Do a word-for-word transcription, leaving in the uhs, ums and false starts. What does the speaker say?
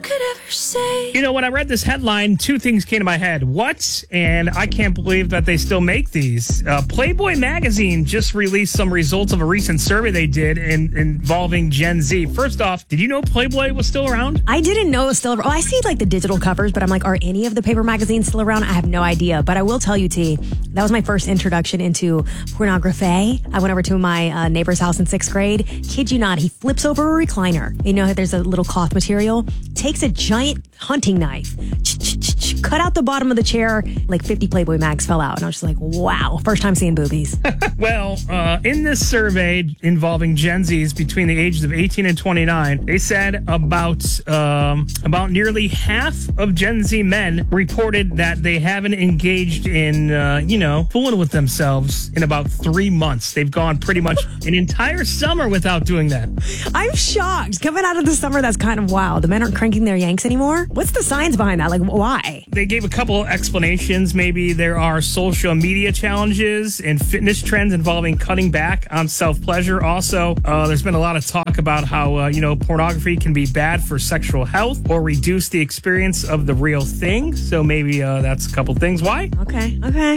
could ever say. You know, when I read this headline, two things came to my head. What? And I can't believe that they still make these. Uh, Playboy magazine just released some results of a recent survey they did in, involving Gen Z. First off, did you know Playboy was still around? I didn't know it was still around. Oh, I see like the digital covers, but I'm like, are any of the paper magazines still around? I have no idea. But I will tell you, T, that was my first introduction into pornography. I went over to my uh, neighbor's house in sixth grade. Kid you not, he flips over a recliner. You know, there's a little cloth material, takes a giant hunting knife, cut out the bottom of the chair, like fifty Playboy mags fell out. And I was just like, wow, first time seeing boobies. Well, uh, in this survey involving Gen Zs between the ages of eighteen and twenty-nine, they said about um, about nearly half of Gen Z men reported that they haven't engaged in, uh, you know, fooling with themselves in about three months. They've gone pretty much an entire summer without doing that. I'm shocked. Coming out of the summer, that's kind of wild. The men aren't cranking their yanks anymore. What's the science behind that? Like, why? They gave a couple explanations. Maybe there are social media challenges and fitness trends involving cutting back on self-pleasure. Also, uh, there's been a lot of talk about how, uh, you know, pornography can be bad for sexual health or reduce the experience of the real thing. So maybe uh, that's a couple things. Why? Okay, okay.